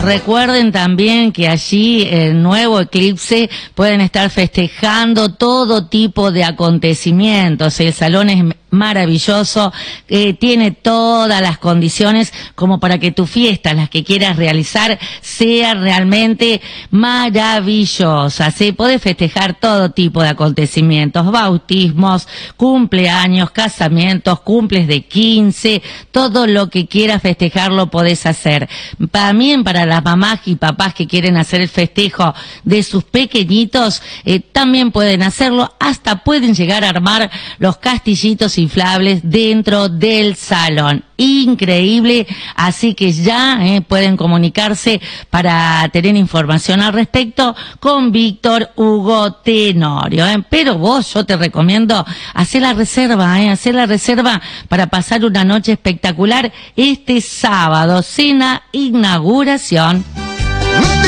Recuerden también que allí el nuevo eclipse pueden estar festejando todo tipo de acontecimientos. El salón es maravilloso, tiene todas las condiciones como para que tu fiesta, las que quieras realizar, sea realmente maravillosa. ¿Sí? Podés festejar todo tipo de acontecimientos, bautismos, cumpleaños, casamientos, cumples de 15, todo lo que quieras festejar lo podés hacer. También para las mamás y papás que quieren hacer el festejo de sus pequeñitos, también pueden hacerlo, hasta pueden llegar a armar los castillitos inflables dentro del salón. Increíble, así que ya pueden comunicarse para tener información al respecto con Víctor Hugo Tenorio. Pero yo te recomiendo hacer la reserva para pasar una noche espectacular este sábado, cena inauguración.